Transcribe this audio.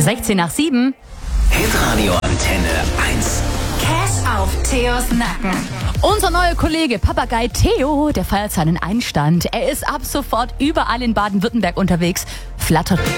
16 nach 7. Hitradio Antenne 1. Cash auf Theos Nacken. Unser neuer Kollege Papagei Theo, der feiert seinen Einstand. Er ist ab sofort überall in Baden-Württemberg unterwegs, flattert